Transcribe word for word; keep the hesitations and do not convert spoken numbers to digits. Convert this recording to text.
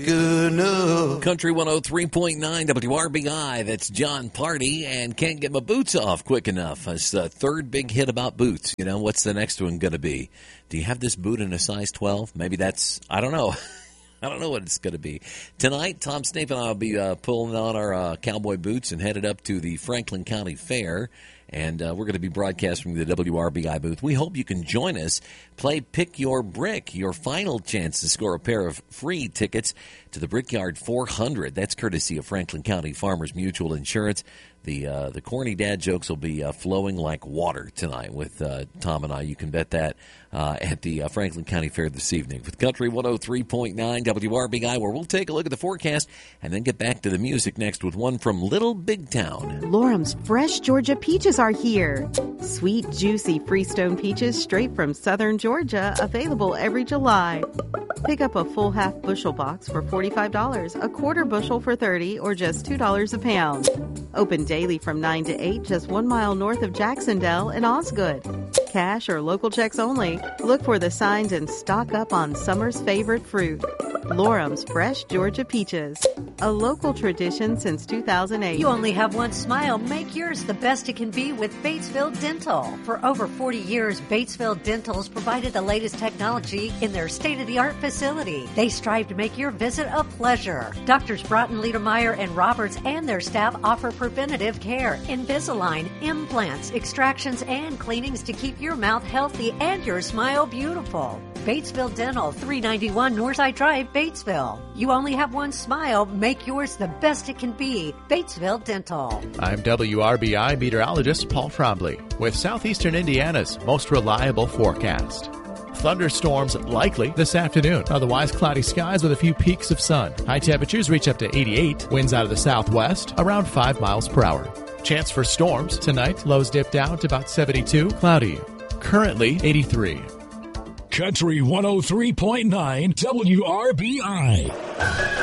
Good enough. Country one oh three point nine W R B I, that's John Party, and Can't Get My Boots Off Quick Enough. It's the third big hit about boots. You know, what's the next one going to be? Do you have this boot in a size twelve? Maybe that's, I don't know. I don't know what it's going to be. Tonight, Tom Snape and I will be uh, pulling on our uh, cowboy boots and headed up to the Franklin County Fair. And uh, we're going to be broadcasting the W R B I booth. We hope you can join us. Play Pick Your Brick, your final chance to score a pair of free tickets to the Brickyard four hundred. That's courtesy of Franklin County Farmers Mutual Insurance. The uh, the corny dad jokes will be uh, flowing like water tonight with uh, Tom and I. You can bet that uh, at the uh, Franklin County Fair this evening. With Country one oh three point nine W R B I, where we'll take a look at the forecast and then get back to the music next with one from Little Big Town. Lorum's fresh Georgia peaches are here. Sweet, juicy Freestone peaches straight from southern Georgia, available every July. Pick up a full half bushel box for forty-five dollars, a quarter bushel for thirty dollars, or just two dollars a pound. Open daily from nine to eight, just one mile north of Jacksonville and Osgood. Cash or local checks only. Look for the signs and stock up on summer's favorite fruit. Lorum's Fresh Georgia Peaches, a local tradition since two thousand eight. You only have one smile. Make yours the best it can be with Batesville Dental. For over forty years, Batesville Dental's provided the latest technology in their state-of-the-art facility. They strive to make your visit a pleasure. Doctors Broughton, Liedermeyer, and Roberts and their staff offer preventative care, Invisalign, implants, extractions, and cleanings to keep your mouth healthy and your smile beautiful. Batesville Dental, three ninety-one Northside Drive, Batesville. You only have one smile. Make yours the best it can be. Batesville Dental. I'm W R B I meteorologist Paul Trombley with Southeastern Indiana's most reliable forecast. Thunderstorms likely this afternoon. Otherwise, cloudy skies with a few peaks of sun. High temperatures reach up to eighty-eight. Winds out of the southwest around five miles per hour. Chance for storms tonight. Lows dip down to about seventy-two. Cloudy. Currently eighty-three. Country one oh three point nine W R B I.